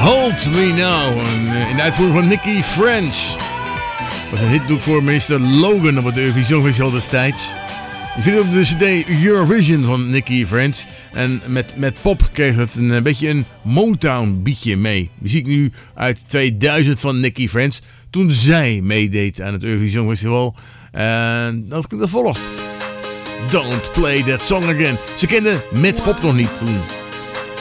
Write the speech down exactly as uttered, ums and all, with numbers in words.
Hold Me Now. En, in de uitvoering van Nicky French. Dat was een hitdoek voor meester Logan op het Eurovision Festival destijds. Je vindt het op de cd Eurovision van Nicky French. En met, met pop kreeg het een, een beetje een Motown beatje mee. Muziek nu uit tweeduizend van Nicky French. Toen zij meedeed aan het Eurovision Festival. En dat, dat volgt. Don't Play That Song Again. Ze kenden met pop nog niet toen.